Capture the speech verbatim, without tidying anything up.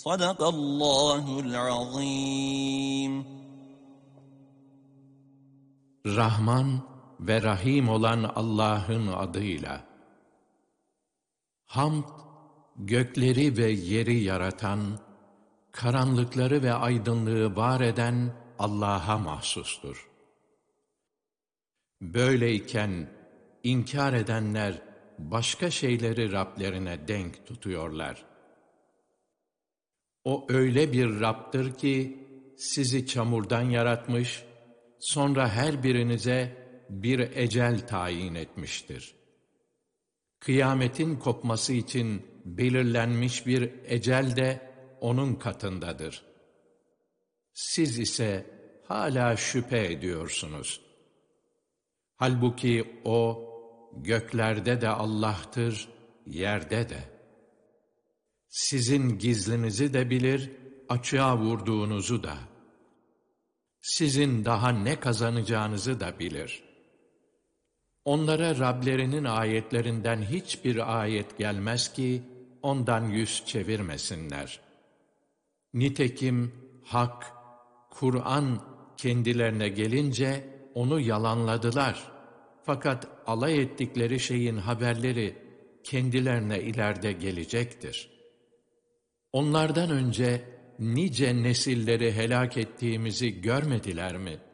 Sadakallahul azim. Rahman ve Rahim olan Allah'ın adıyla. Hamd, gökleri ve yeri yaratan, karanlıkları ve aydınlığı var eden Allah'a mahsustur. Böyleyken inkar edenler başka şeyleri Rablerine denk tutuyorlar. O öyle bir Rab'dır ki sizi çamurdan yaratmış, sonra her birinize bir ecel tayin etmiştir. Kıyametin kopması için belirlenmiş bir ecel de onun katındadır. Siz ise hala şüphe ediyorsunuz. Halbuki O, göklerde de Allah'tır, yerde de. Sizin gizlinizi de bilir, açığa vurduğunuzu da. Sizin daha ne kazanacağınızı da bilir. Onlara Rablerinin ayetlerinden hiçbir ayet gelmez ki, ondan yüz çevirmesinler. Nitekim Hak, Kur'an kendilerine gelince onu yalanladılar. Fakat alay ettikleri şeyin haberleri kendilerine ileride gelecektir. Onlardan önce nice nesilleri helak ettiğimizi görmediler mi?